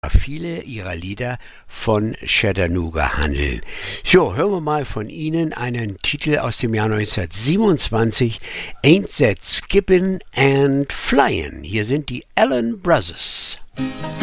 viele ihrer Lieder von Chattanooga handeln. So, hören wir mal von ihnen einen Titel aus dem Jahr 1927, Ain't That Skippin' and Flyin'. Hier sind die Allen Brothers.